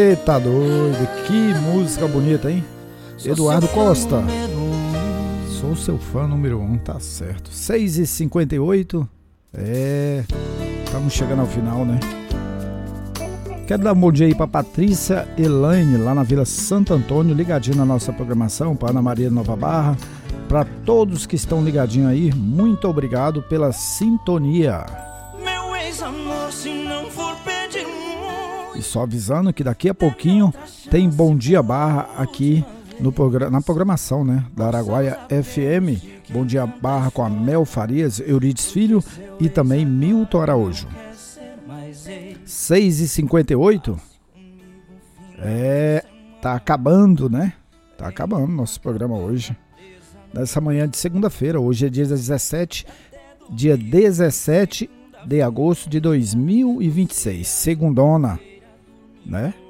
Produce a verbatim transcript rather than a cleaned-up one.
Eita doido, que música bonita, hein? Eduardo Costa. Sou seu fã número um, tá certo. seis e cinquenta e oito. É, estamos chegando ao final, né? Quero dar um bom dia aí pra Patrícia Elaine, lá na Vila Santo Antônio, ligadinho na nossa programação, pra Ana Maria Nova Barra, pra todos que estão ligadinhos aí, muito obrigado pela sintonia. Meu ex-amor, se não for pedir muito. E só avisando que daqui a pouquinho tem Bom Dia Barra aqui no programa, na programação, né, da Araguaia F M. Bom Dia Barra com a Mel Farias, Eurides Filho e também Milton Araújo. seis e cinquenta e oito. É, tá acabando, né? Tá acabando nosso programa hoje. Nessa manhã de segunda-feira, hoje é dia dezessete, dia dezessete de agosto de dois mil e vinte e seis, segundona, né?